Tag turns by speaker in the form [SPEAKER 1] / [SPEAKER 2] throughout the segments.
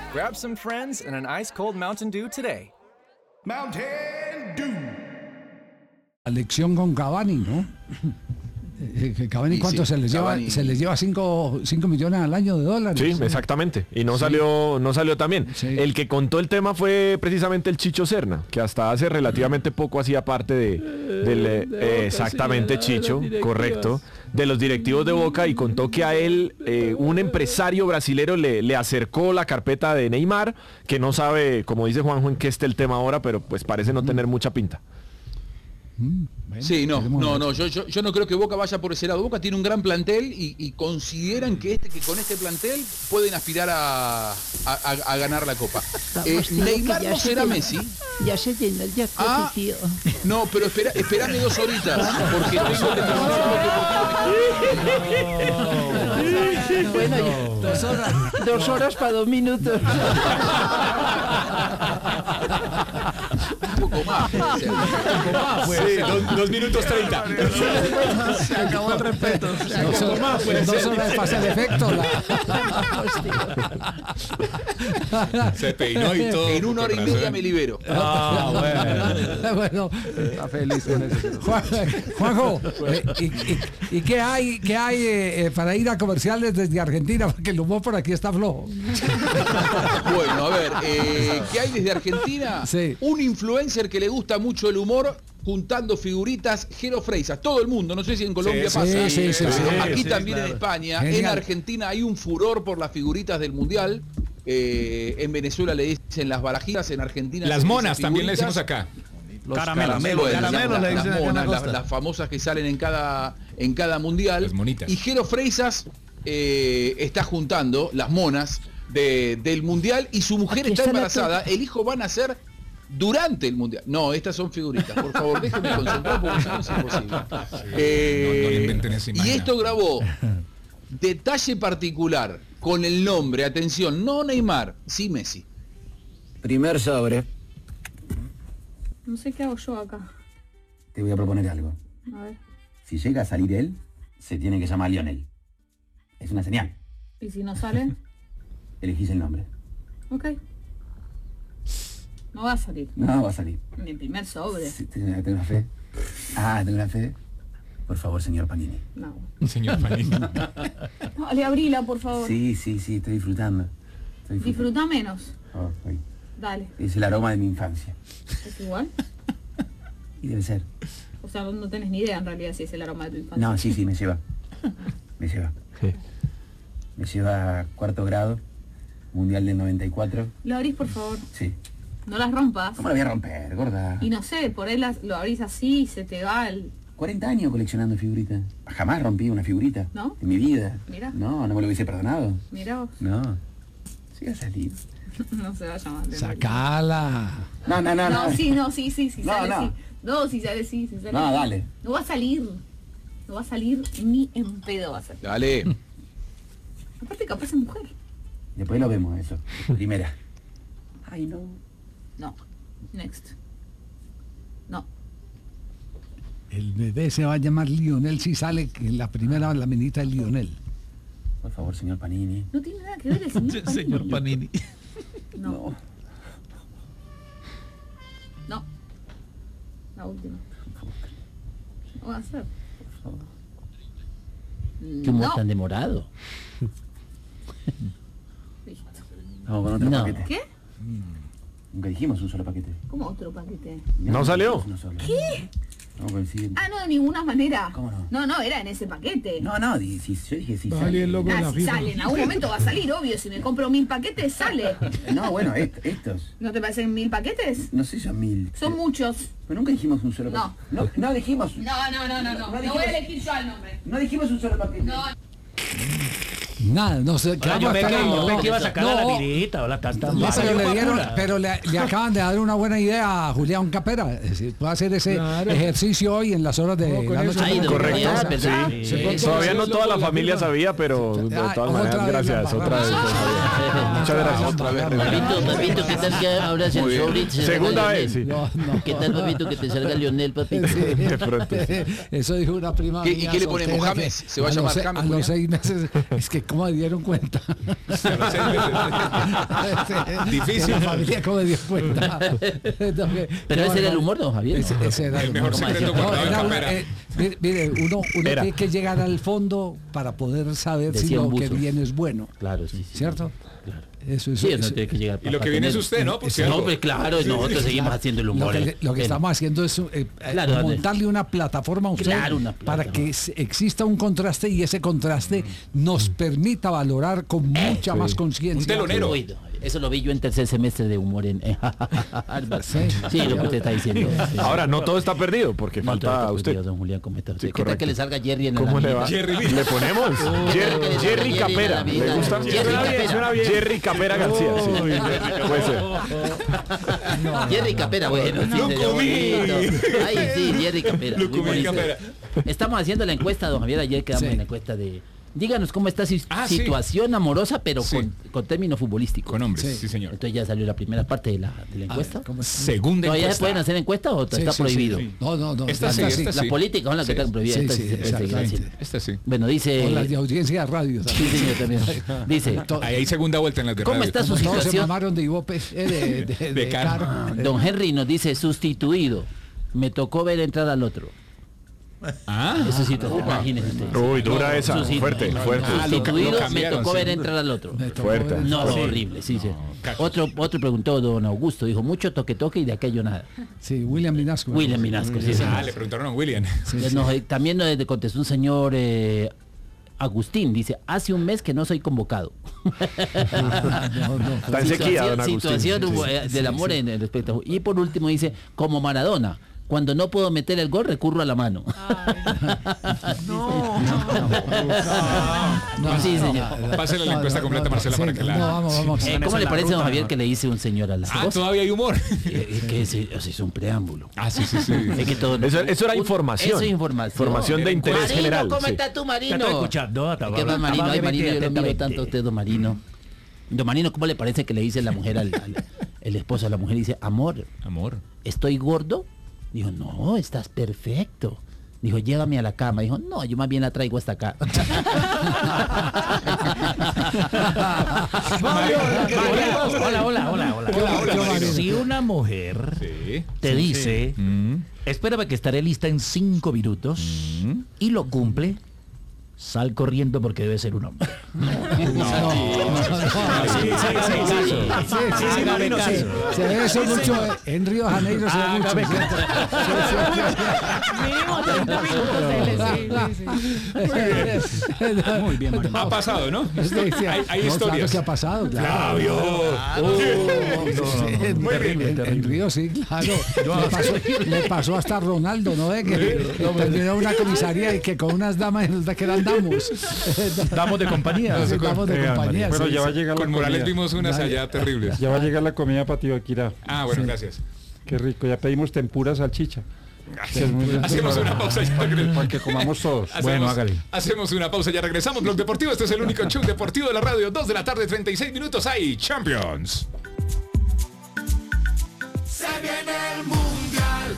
[SPEAKER 1] Grab some friends and an ice-cold Mountain Dew today.
[SPEAKER 2] Mountain Dew.
[SPEAKER 3] La lección con Cavani, ¿no? Cavani,
[SPEAKER 4] Sí,
[SPEAKER 3] ¿cuánto
[SPEAKER 4] sí,
[SPEAKER 3] se les lleva?
[SPEAKER 4] Cavani.
[SPEAKER 3] Se les lleva 5 millones al año de dólares.
[SPEAKER 5] Sí, exactamente. Y no salió tan bien.
[SPEAKER 3] Sí.
[SPEAKER 5] El que contó el tema fue precisamente el Chicho Serna, que hasta hace relativamente poco hacía parte del exactamente Chicho, correcto, de los directivos de Boca, y contó que a él un empresario brasilero le acercó la carpeta de Neymar, que no sabe, como dice Juanjo, en qué esté el tema ahora, pero pues parece no tener mucha pinta.
[SPEAKER 3] Bueno,
[SPEAKER 4] Sí, no,
[SPEAKER 3] veremos.
[SPEAKER 4] yo no creo que Boca vaya por ese lado. Boca tiene un gran plantel y consideran que con este plantel pueden aspirar a ganar la Copa. Neymar no será Messi.
[SPEAKER 6] Ya se llenó el jacuzzi, tío.
[SPEAKER 4] No, pero esperame 2 horitas, porque tengo que
[SPEAKER 6] Bueno, 2 horas para 2 minutos.
[SPEAKER 4] un poco más.
[SPEAKER 5] Sí, 2 minutos 30.
[SPEAKER 2] Se acabó el respeto.
[SPEAKER 3] Dos horas pasa el efecto.
[SPEAKER 2] Se peinó y todo.
[SPEAKER 4] En 1 hora y media me libero.
[SPEAKER 3] Bueno,
[SPEAKER 5] Está feliz con eso.
[SPEAKER 3] Juanjo, ¿y qué hay para ir a comerciales desde Argentina? Porque el humor por aquí está flojo.
[SPEAKER 4] Bueno, a ver, ¿qué hay desde Argentina?
[SPEAKER 3] Sí.
[SPEAKER 4] Un influencer que le gusta mucho el humor juntando figuritas, Jero Freisas. Todo el mundo, no sé si en Colombia
[SPEAKER 3] Sí,
[SPEAKER 4] pasa.
[SPEAKER 3] sí,
[SPEAKER 4] Aquí
[SPEAKER 5] sí,
[SPEAKER 4] también
[SPEAKER 2] claro.
[SPEAKER 4] en España.
[SPEAKER 3] Genial.
[SPEAKER 4] En Argentina hay un furor por las figuritas del Mundial. En Venezuela le dicen las barajitas, en Argentina
[SPEAKER 2] Las
[SPEAKER 4] se
[SPEAKER 2] monas
[SPEAKER 4] dicen
[SPEAKER 2] también le
[SPEAKER 4] figuritas.
[SPEAKER 2] decimos acá.
[SPEAKER 4] Caramelos,
[SPEAKER 2] Caramelos le dicen acá en la
[SPEAKER 4] las
[SPEAKER 2] costa.
[SPEAKER 4] famosas que salen en cada mundial.
[SPEAKER 2] Las monitas.
[SPEAKER 4] Y Jero Freisas está juntando las monas del mundial y su mujer
[SPEAKER 6] Aquí
[SPEAKER 4] está
[SPEAKER 6] está la
[SPEAKER 4] embarazada. El hijo va a nacer durante el mundial. No, estas son figuritas. Por favor, déjenme concentrar porque si no es imposible.
[SPEAKER 2] No le inventen esa
[SPEAKER 4] Y
[SPEAKER 2] imagen.
[SPEAKER 4] esto grabó detalle particular con el nombre, atención, no Neymar, sí Messi.
[SPEAKER 7] Primer sobre.
[SPEAKER 8] No sé qué hago yo acá.
[SPEAKER 7] Te voy a proponer algo.
[SPEAKER 8] A ver.
[SPEAKER 7] Si llega a salir él, se tiene que llamar Lionel. Es una señal.
[SPEAKER 8] ¿Y si no sale?
[SPEAKER 7] Elegís el nombre.
[SPEAKER 8] Ok. No va a salir.
[SPEAKER 7] No, va a salir.
[SPEAKER 8] Mi primer sobre.
[SPEAKER 7] Sí, tengo una fe. Ah, tengo una fe. Por favor, señor Panini.
[SPEAKER 8] No.
[SPEAKER 2] Señor Panini.
[SPEAKER 8] Dale, abrila, por favor.
[SPEAKER 7] Sí, estoy disfrutando.
[SPEAKER 8] Disfruta menos.
[SPEAKER 7] Oh, ay.
[SPEAKER 8] Dale.
[SPEAKER 7] Es el aroma de mi infancia.
[SPEAKER 8] ¿Es igual?
[SPEAKER 7] Y debe ser.
[SPEAKER 8] O sea, no tenés ni idea en realidad si es el aroma de tu infancia.
[SPEAKER 7] No, sí, me lleva. Me lleva.
[SPEAKER 5] Sí.
[SPEAKER 7] Me lleva a 4º grado. Mundial del 94.
[SPEAKER 8] Lo abrís, por favor.
[SPEAKER 7] Sí.
[SPEAKER 8] No las rompas.
[SPEAKER 7] ¿Cómo la voy a romper, gorda?
[SPEAKER 8] Y no sé, por ahí lo abrís así y se te va el...
[SPEAKER 7] 40 años coleccionando figuritas. Jamás rompí una figurita.
[SPEAKER 8] ¿No?
[SPEAKER 7] En mi vida.
[SPEAKER 8] Mira.
[SPEAKER 7] No me lo hubiese perdonado.
[SPEAKER 8] Mirá vos.
[SPEAKER 7] No. Sí va a salir.
[SPEAKER 8] No se va a llamar.
[SPEAKER 3] Sacala.
[SPEAKER 7] No.
[SPEAKER 8] No, sí,
[SPEAKER 7] No,
[SPEAKER 8] sale,
[SPEAKER 7] no.
[SPEAKER 8] sí. No, si sale, sí sale.
[SPEAKER 7] No, dale.
[SPEAKER 8] No va a salir. No va a salir ni en pedo va a salir.
[SPEAKER 4] Dale.
[SPEAKER 8] Aparte capaz es mujer.
[SPEAKER 7] Después lo vemos eso. Primera. Ay, no.
[SPEAKER 8] No. Next. No.
[SPEAKER 3] El bebé se va a llamar Lionel si sale que la primera laminita es Lionel.
[SPEAKER 7] Por favor, señor Panini.
[SPEAKER 8] No tiene nada que ver el señor Panini.
[SPEAKER 2] Señor Panini.
[SPEAKER 8] No. No. La última. No va a ser.
[SPEAKER 6] ¿Qué humor
[SPEAKER 8] No.
[SPEAKER 6] tan demorado?
[SPEAKER 8] Listo.
[SPEAKER 7] Vamos con otro
[SPEAKER 6] No.
[SPEAKER 7] paquete.
[SPEAKER 8] ¿Qué?
[SPEAKER 7] Nunca dijimos un solo paquete.
[SPEAKER 8] ¿Cómo otro paquete?
[SPEAKER 5] ¿No salió?
[SPEAKER 7] ¿Qué? Vamos con el siguiente.
[SPEAKER 8] Ah, no, de ninguna manera.
[SPEAKER 7] ¿Cómo no?
[SPEAKER 8] No, era en ese paquete.
[SPEAKER 7] No, yo dije sí.
[SPEAKER 3] Dale,
[SPEAKER 7] sale.
[SPEAKER 3] loco.
[SPEAKER 8] Ah, si sale, en algún momento va a salir, obvio. Si me compro 1000 paquetes, sale.
[SPEAKER 7] No, bueno, estos.
[SPEAKER 8] ¿No te parecen 1000 paquetes?
[SPEAKER 7] No sé, son 1000.
[SPEAKER 8] Son muchos.
[SPEAKER 7] Pero nunca dijimos un solo
[SPEAKER 8] No.
[SPEAKER 7] paquete. No dijimos.
[SPEAKER 8] No voy a elegir yo el nombre.
[SPEAKER 7] No dijimos un solo paquete.
[SPEAKER 8] No.
[SPEAKER 3] Nada, no sé.
[SPEAKER 6] Ah, yo pensé que iba a sacar a la
[SPEAKER 3] No.
[SPEAKER 6] virita o la tanta.
[SPEAKER 3] No, pero le acaban de dar una buena idea a Julián Capera. Es decir, puede hacer ese ejercicio hoy en las horas de la noche.
[SPEAKER 6] Ay,
[SPEAKER 5] Correcto.
[SPEAKER 6] ¿verdad?
[SPEAKER 5] Sí.
[SPEAKER 6] Sí.
[SPEAKER 5] Todavía no toda la familia sabía, pero de todas maneras,
[SPEAKER 3] otra vez
[SPEAKER 5] gracias.
[SPEAKER 3] la
[SPEAKER 5] Otra vez. Muchas gracias.
[SPEAKER 4] Otra vez.
[SPEAKER 6] Papito, ¿qué tal que ahora es
[SPEAKER 4] Muy
[SPEAKER 6] el
[SPEAKER 4] bien.
[SPEAKER 6] sobre? y te salga
[SPEAKER 5] Segunda
[SPEAKER 6] Lionel?
[SPEAKER 5] vez, sí.
[SPEAKER 3] No.
[SPEAKER 6] ¿Qué tal, papito, que te salga Lionel, papito?
[SPEAKER 5] De pronto.
[SPEAKER 3] Eso dijo una prima
[SPEAKER 4] ¿Y
[SPEAKER 3] mía
[SPEAKER 4] qué le ponemos,
[SPEAKER 3] soltera
[SPEAKER 4] James?
[SPEAKER 3] que
[SPEAKER 4] ¿Se va a llamar James,
[SPEAKER 3] A los
[SPEAKER 4] Julián?
[SPEAKER 3] 6 meses. Es que ¿Cómo se dieron cuenta?
[SPEAKER 2] Difícil.
[SPEAKER 3] La familia, ¿cómo se dio cuenta?
[SPEAKER 6] Pero ese era el humor, don Javier.
[SPEAKER 3] Ese era
[SPEAKER 2] El mejor secreto
[SPEAKER 3] No,
[SPEAKER 2] guardado en
[SPEAKER 3] era-
[SPEAKER 2] cámara.
[SPEAKER 3] mire, uno tiene que llegar al fondo para poder saber si
[SPEAKER 6] Decía
[SPEAKER 3] lo
[SPEAKER 6] un
[SPEAKER 3] que
[SPEAKER 6] buzo.
[SPEAKER 3] viene es bueno.
[SPEAKER 6] Claro, sí.
[SPEAKER 3] ¿cierto?
[SPEAKER 6] Claro.
[SPEAKER 3] Eso es.
[SPEAKER 6] Sí, no tiene que llegar.
[SPEAKER 2] Y lo que viene es usted, ¿no? Por si
[SPEAKER 6] No,
[SPEAKER 2] algo.
[SPEAKER 6] pues claro, nosotros seguimos haciendo el humor.
[SPEAKER 3] Lo que estamos haciendo es
[SPEAKER 6] Claro, Andrés.
[SPEAKER 3] montarle una plataforma a usted
[SPEAKER 6] Claro, una
[SPEAKER 3] para
[SPEAKER 6] plataforma.
[SPEAKER 3] que exista un contraste y ese contraste nos permita valorar con mucha más conciencia.
[SPEAKER 2] Un telonero.
[SPEAKER 6] Uy, eso lo vi yo en tercer semestre de humor en Harvard.
[SPEAKER 3] Sí.
[SPEAKER 6] Sí, lo que usted está diciendo. Sí.
[SPEAKER 5] Ahora, no todo está perdido, porque
[SPEAKER 6] No, todo
[SPEAKER 5] falta
[SPEAKER 6] está
[SPEAKER 5] usted.
[SPEAKER 6] perdido, don Julián, ¿cómo está usted?
[SPEAKER 5] Sí,
[SPEAKER 6] ¿Qué tal
[SPEAKER 5] correcto.
[SPEAKER 6] que le salga Jerry en la
[SPEAKER 5] ¿Cómo le va?
[SPEAKER 2] Jerry Lee.
[SPEAKER 5] Le ponemos Jerry Capera. ¿Le gusta?
[SPEAKER 6] Jerry Capera.
[SPEAKER 5] Suena bien. Jerry Capera García. Sí. Puede ser.
[SPEAKER 6] Jerry Capera, bueno. Sí,
[SPEAKER 2] Lo
[SPEAKER 6] señor,
[SPEAKER 2] comí.
[SPEAKER 6] bonito. Ay, sí, Jerry Capera.
[SPEAKER 2] Lo
[SPEAKER 6] muy
[SPEAKER 2] comí,
[SPEAKER 6] bonito.
[SPEAKER 2] Capera.
[SPEAKER 6] Estamos haciendo la encuesta, don Javier. Ayer quedamos
[SPEAKER 3] Sí.
[SPEAKER 6] en la encuesta de... Díganos cómo está su
[SPEAKER 2] Ah, sí.
[SPEAKER 6] situación amorosa, pero
[SPEAKER 2] Sí.
[SPEAKER 6] con términos futbolísticos.
[SPEAKER 2] Con hombres,
[SPEAKER 3] Sí.
[SPEAKER 2] sí, señor.
[SPEAKER 6] Entonces ya salió la primera parte de la encuesta.
[SPEAKER 3] ¿Cómo es?
[SPEAKER 2] Segunda
[SPEAKER 6] ¿Todavía se
[SPEAKER 2] encuesta.
[SPEAKER 6] pueden hacer encuestas o
[SPEAKER 3] Sí,
[SPEAKER 6] está
[SPEAKER 3] sí,
[SPEAKER 6] prohibido?
[SPEAKER 3] sí. No.
[SPEAKER 2] Esta sí, esta
[SPEAKER 6] Las
[SPEAKER 2] sí.
[SPEAKER 6] políticas son las que
[SPEAKER 2] Sí.
[SPEAKER 6] están prohibidas.
[SPEAKER 3] Sí,
[SPEAKER 6] Estas
[SPEAKER 3] sí,
[SPEAKER 6] se pueden seguir
[SPEAKER 3] exactamente.
[SPEAKER 6] haciendo.
[SPEAKER 2] Esta sí.
[SPEAKER 6] Bueno, dice...
[SPEAKER 3] Con las de audiencia de radio.
[SPEAKER 6] Sí, señor, también. Dice,
[SPEAKER 2] Ahí hay segunda vuelta en las de
[SPEAKER 6] ¿cómo
[SPEAKER 2] radio.
[SPEAKER 6] está su
[SPEAKER 3] Todos se
[SPEAKER 6] situación?
[SPEAKER 3] mamaron de Ivope, de
[SPEAKER 2] Caro.
[SPEAKER 3] Caro.
[SPEAKER 6] Don Henry nos dice, sustituido. Me tocó ver entrar al otro.
[SPEAKER 2] Ah,
[SPEAKER 6] Eso sí, imagínese usted.
[SPEAKER 5] Uy, dura esa.
[SPEAKER 6] Sustituido.
[SPEAKER 5] Fuerte, fuerte.
[SPEAKER 2] Ah, lo
[SPEAKER 6] Sustituido, me
[SPEAKER 2] cambiaron,
[SPEAKER 6] tocó
[SPEAKER 2] sí.
[SPEAKER 6] ver entrar al otro.
[SPEAKER 3] Me tocó
[SPEAKER 5] Fuerte.
[SPEAKER 3] ver-
[SPEAKER 6] No, horrible, sí, sí.
[SPEAKER 2] cachos.
[SPEAKER 6] Otro preguntó, don Augusto, dijo, mucho toque y de aquello nada.
[SPEAKER 3] Sí, William Minasco.
[SPEAKER 6] William Minasco, sí,
[SPEAKER 2] Ah,
[SPEAKER 6] sí.
[SPEAKER 2] le preguntaron a William.
[SPEAKER 6] También nos contestó un señor Agustín, dice, hace un mes que no soy convocado.
[SPEAKER 5] Está en sequía, don Agustín.
[SPEAKER 6] Situación del amor en el espectáculo. Y por último dice, como Maradona, cuando no puedo meter el gol recurro a la mano. Sí, señor.
[SPEAKER 2] Pásale la encuesta completa a Marcela para que la...
[SPEAKER 3] No, vamos.
[SPEAKER 6] ¿Cómo le parece, don Javier, que le dice un señor a la
[SPEAKER 2] Ah,
[SPEAKER 6] voz?
[SPEAKER 2] todavía hay humor.
[SPEAKER 6] Que es un preámbulo.
[SPEAKER 2] Ah, sí.
[SPEAKER 6] Es que todo,
[SPEAKER 5] Eso era información.
[SPEAKER 6] Eso es información.
[SPEAKER 5] Información de interés
[SPEAKER 6] Marino,
[SPEAKER 5] general.
[SPEAKER 6] ¿cómo
[SPEAKER 5] sí.
[SPEAKER 6] está tú, Marino?
[SPEAKER 9] Te estoy escuchando.
[SPEAKER 6] ¿Qué tal, Marino? Ay, Marino, yo lo miro tanto a usted, don Marino. Don Marino, ¿cómo le parece que le dice la mujer el esposo a la mujer? Dice, amor,
[SPEAKER 2] Amor.
[SPEAKER 6] ¿estoy gordo? Dijo, no, estás perfecto. Dijo, llévame a la cama. Dijo, no, yo más bien la traigo hasta acá.
[SPEAKER 9] Hola. Si una mujer
[SPEAKER 2] Sí.
[SPEAKER 9] te dice, espérame que estaré lista en 5 minutos y lo cumple, sal corriendo porque debe ser un hombre.
[SPEAKER 3] Se ve eso mucho en Río de Janeiro. Se ve mucho.
[SPEAKER 9] Muy bien, Marino.
[SPEAKER 2] Ha pasado, ¿no?
[SPEAKER 3] Sí, sí.
[SPEAKER 2] Hay
[SPEAKER 3] No, claro
[SPEAKER 2] historias.
[SPEAKER 3] que ha pasado, claro. En Río, sí, claro. Le pasó hasta a Ronaldo, ¿no? Que terminó una comisaría y que con unas damas resulta que eran damos.
[SPEAKER 9] Damos de compañía.
[SPEAKER 3] Sí, damos de compañía.
[SPEAKER 10] Bueno,
[SPEAKER 3] sí,
[SPEAKER 10] ya va a
[SPEAKER 3] sí.
[SPEAKER 10] llegar la
[SPEAKER 2] Con Morales
[SPEAKER 10] comida.
[SPEAKER 2] vimos unas allá terribles.
[SPEAKER 10] Ya va a llegar la comida para Tibaquirá.
[SPEAKER 2] Ah, bueno, gracias.
[SPEAKER 10] Qué rico. Ya pedimos tempura salchicha. Que es muy rico
[SPEAKER 2] Hacemos una pausa ya regresamos.
[SPEAKER 10] para que comamos todos.
[SPEAKER 2] Hacemos una pausa, ya regresamos. Blog Deportivo, este es el único show deportivo de la radio. 2 de la tarde, 36 minutos. Hay Champions.
[SPEAKER 11] Se viene el mundial.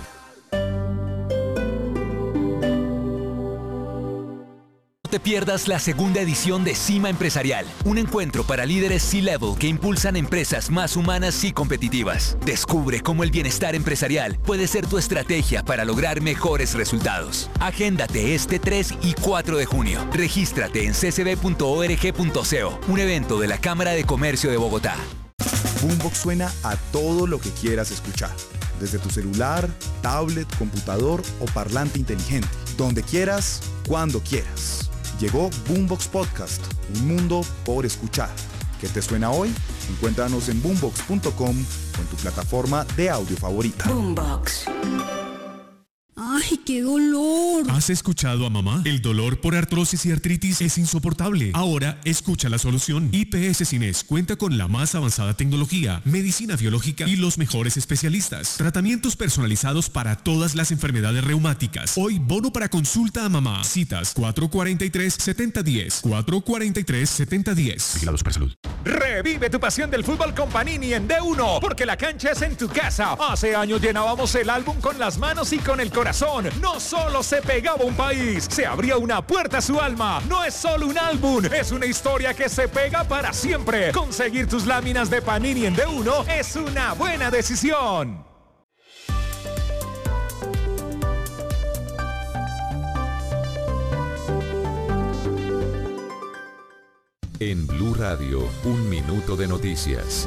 [SPEAKER 12] No te pierdas la segunda edición de Cima Empresarial, un encuentro para líderes C-Level que impulsan empresas más humanas y competitivas. Descubre cómo el bienestar empresarial puede ser tu estrategia para lograr mejores resultados. Agéndate este 3 y 4 de junio. Regístrate en ccb.org.co, un evento de la Cámara de Comercio de Bogotá.
[SPEAKER 13] Boombox suena a todo lo que quieras escuchar. Desde tu celular, tablet, computador o parlante inteligente. Donde quieras, cuando quieras. Llegó Boombox Podcast, un mundo por escuchar. ¿Qué te suena hoy? Encuéntranos en boombox.com o en tu plataforma de audio favorita.
[SPEAKER 14] Boombox. ¡Ay, qué dolor!
[SPEAKER 15] ¿Has escuchado a mamá? El dolor por artrosis y artritis es insoportable. Ahora escucha la solución. IPS Cines cuenta con la más avanzada tecnología, medicina biológica y los mejores especialistas. Tratamientos personalizados para todas las enfermedades reumáticas. Hoy bono para consulta a mamá. Citas 443-7010. 443-7010. Vigilados por salud.
[SPEAKER 16] Revive tu pasión del fútbol con Panini en D1, porque la cancha es en tu casa. Hace años llenábamos el álbum con las manos y con el corazón. No solo se pegaba un país, se abría una puerta a su alma. No es solo un álbum, es una historia que se pega para siempre. Conseguir tus láminas de Panini en D1 es una buena decisión.
[SPEAKER 17] En Blue Radio, 1 minuto de noticias.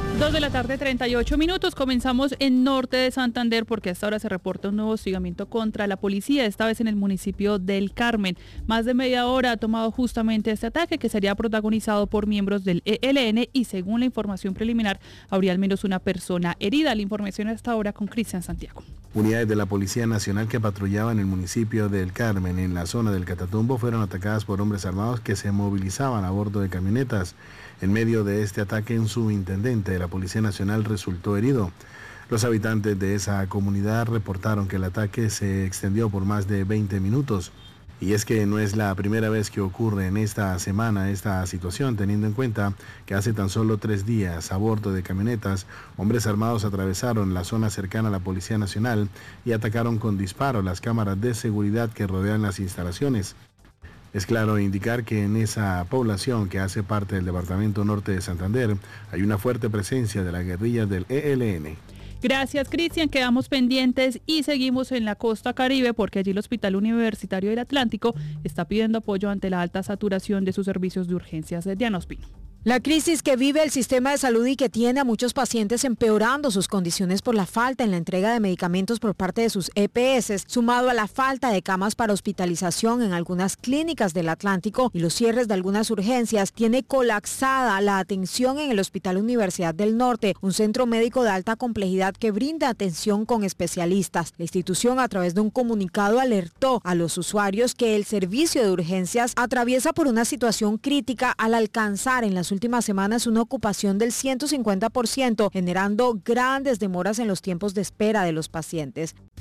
[SPEAKER 18] 2:38 p.m. Comenzamos en norte de Santander porque hasta ahora se reporta un nuevo hostigamiento contra la policía, esta vez en el municipio del Carmen. Más de media hora ha tomado justamente este ataque, que sería protagonizado por miembros del ELN, y según la información preliminar habría al menos una persona herida. La información hasta ahora con Cristian Santiago.
[SPEAKER 19] Unidades de la Policía Nacional que patrullaban el municipio del Carmen, en la zona del Catatumbo, fueron atacadas por hombres armados que se movilizaban a bordo de camionetas. En medio de este ataque, un subintendente de la Policía Nacional resultó herido. Los habitantes de esa comunidad reportaron que el ataque se extendió por más de 20 minutos. Y es que no es la primera vez que ocurre en esta semana esta situación, teniendo en cuenta que hace tan solo 3 días, a bordo de camionetas, hombres armados atravesaron la zona cercana a la Policía Nacional y atacaron con disparo las cámaras de seguridad que rodean las instalaciones. Es claro indicar que en esa población que hace parte del departamento norte de Santander hay una fuerte presencia de las guerrillas del ELN.
[SPEAKER 18] Gracias, Cristian. Quedamos pendientes y seguimos en la costa Caribe, porque allí el Hospital Universitario del Atlántico está pidiendo apoyo ante la alta saturación de sus servicios de urgencias. Diana Ospino.
[SPEAKER 20] La crisis que vive el sistema de salud y que tiene a muchos pacientes empeorando sus condiciones por la falta en la entrega de medicamentos por parte de sus EPS, sumado a la falta de camas para hospitalización en algunas clínicas del Atlántico y los cierres de algunas urgencias, tiene colapsada la atención en el Hospital Universidad del Norte, un centro médico de alta complejidad que brinda atención con especialistas. La institución, a través de un comunicado, alertó a los usuarios que el servicio de urgencias atraviesa por una situación crítica al alcanzar en las últimas semanas una ocupación del 150%, generando grandes demoras en los tiempos de espera de los pacientes.